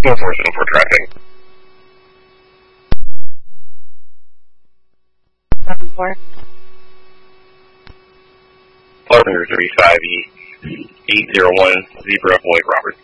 474 traffic. 74. Partner 35E 801 Zebra Boyd Robert.